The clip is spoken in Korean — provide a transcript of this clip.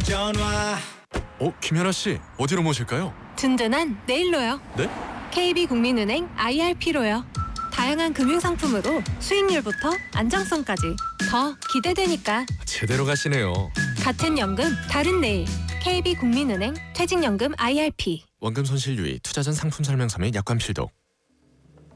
전화. 김연아 씨, 어디로 모실까요? 든든한 내일로요. 네? KB국민은행 IRP로요. 다양한 금융상품으로 수익률부터 안정성까지 더 기대되니까. 제대로 가시네요. 같은 연금, 다른 내일. KB국민은행 퇴직연금 IRP. 원금 손실 유의, 투자 전 상품 설명서 및 약관 필독.